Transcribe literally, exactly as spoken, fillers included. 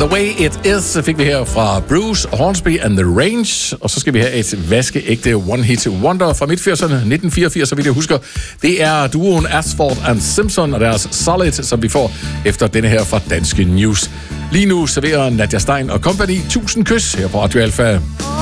The Way It Is fik vi her fra Bruce Hornsby and The Range. Og så skal vi have et vaskeægte one-hit wonder fra midt-firserne, nitten fireogfirs, så vidt jeg husker. Det er duoen Asphalt and Simpson og deres Solid, som vi får efter denne her fra Danske News. Lige nu serverer Nadia Stein og Company tusind kys her på Radio Alpha.